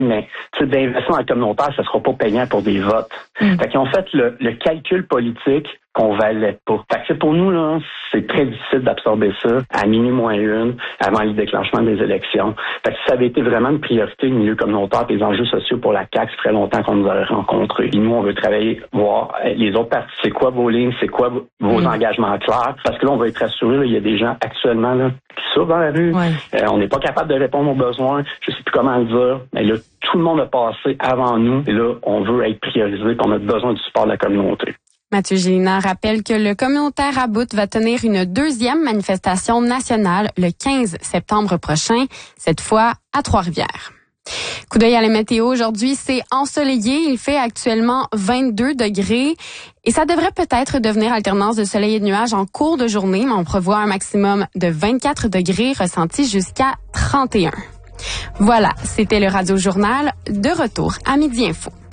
mais d'investir dans le communautaire, ça sera pas payant pour des votes. Fait qu'ils ont fait le calcul politique qu'on valait pas. Fait que pour nous, là, c'est très difficile d'absorber ça à minuit moins une, avant le déclenchement des élections. Fait que si ça avait été vraiment une priorité, le milieu communautaire et les enjeux sociaux pour la CAQ, ça ferait longtemps qu'on nous aurait rencontrés. Et nous, on veut travailler, voir les autres partis, c'est quoi vos lignes, c'est quoi vos engagements clairs. Parce que là, on va être assuré, là, il y a des gens actuellement là, qui sortent dans la rue. On n'est pas capable de répondre aux besoins. Je sais plus comment le dire. Mais là, tout le monde a passé avant nous. Et là, on veut être priorisé, qu'on a besoin du support de la communauté. Mathieu Gélinas rappelle que le communautaire à bout va tenir une deuxième manifestation nationale le 15 septembre prochain, cette fois à Trois-Rivières. Coup d'œil à la météo aujourd'hui, c'est ensoleillé. Il fait actuellement 22 degrés et ça devrait peut-être devenir alternance de soleil et de nuages en cours de journée, mais on prévoit un maximum de 24 degrés ressenti jusqu'à 31. Voilà, c'était le Radio Journal. De retour à Midi Info.